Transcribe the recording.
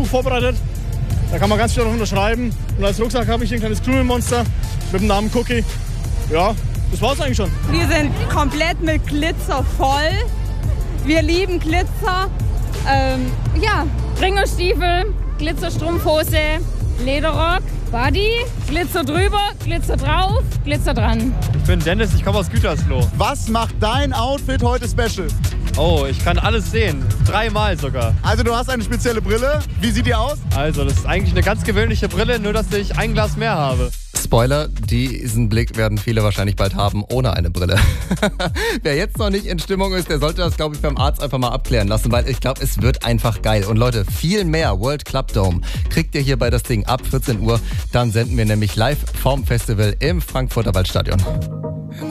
Buch vorbereitet. Da kann man ganz viel noch unterschreiben. Und als Rucksack habe ich hier ein kleines Krümelmonster mit dem Namen Cookie. Ja, das war's eigentlich schon. Wir sind komplett mit Glitzer voll. Wir lieben Glitzer. Ringerstiefel, Glitzerstrumpfhose, Lederrock, Body, Glitzer drüber, Glitzer drauf, Glitzer dran. Ich bin Dennis, ich komme aus Gütersloh. Was macht dein Outfit heute special? Oh, ich kann alles sehen. 3-mal sogar. Also du hast eine spezielle Brille. Wie sieht die aus? Also, das ist eigentlich eine ganz gewöhnliche Brille, nur dass ich ein Glas mehr habe. Spoiler, diesen Blick werden viele wahrscheinlich bald haben, ohne eine Brille. Wer jetzt noch nicht in Stimmung ist, der sollte das, glaube ich, beim Arzt einfach mal abklären lassen, weil ich glaube, es wird einfach geil. Und Leute, viel mehr World Club Dome kriegt ihr hier bei das Ding ab 14 Uhr. Dann senden wir nämlich live vom Festival im Frankfurter Waldstadion.